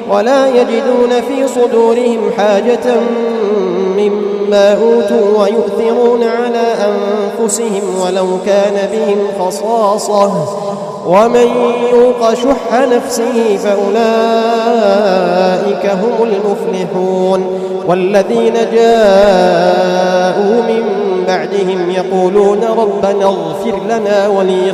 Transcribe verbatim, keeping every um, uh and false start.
ولا يجدون في صدورهم حاجة مما أوتوا ويؤثرون على أنفسهم ولو كان بهم خصاصة ومن يوق شح نفسه فأولئك هم المفلحون. والذين جاءوا من بعدهم يقولون ربنا اغفر لنا ولإخواننا